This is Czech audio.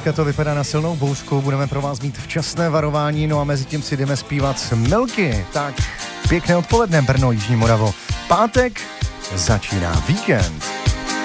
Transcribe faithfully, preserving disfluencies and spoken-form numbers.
dneska to vypadá na silnou bouřku, budeme pro vás mít včasné varování, no a mezi tím si jdeme zpívat s Milky. Tak pěkné odpoledne, Brno, Jižní Moravo. Pátek začíná víkend.